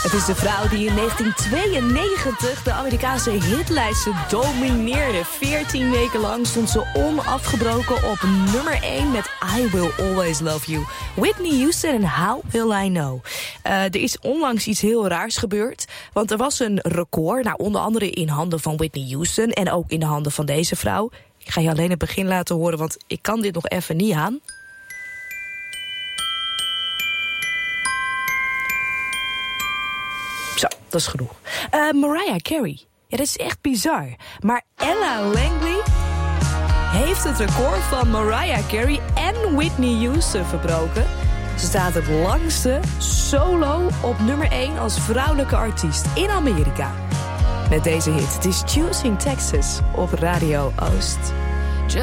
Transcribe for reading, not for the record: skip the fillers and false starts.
Het is de vrouw die in 1992 de Amerikaanse hitlijsten domineerde. 14 weken lang stond ze onafgebroken op nummer 1 met I Will Always Love You. Whitney Houston en How Will I Know. Er is onlangs iets heel raars gebeurd, want er was een record, nou, onder andere in handen van Whitney Houston en ook in de handen van deze vrouw. Ik ga je alleen het begin laten horen, want ik kan dit nog even niet aan. Zo, dat is genoeg. Mariah Carey. Ja, dat is echt bizar. Maar Ella Langley heeft het record van Mariah Carey en Whitney Houston verbroken. Ze staat het langste solo op nummer 1 als vrouwelijke artiest in Amerika. Met deze hit. Het is Choosing Texas op Radio Oost.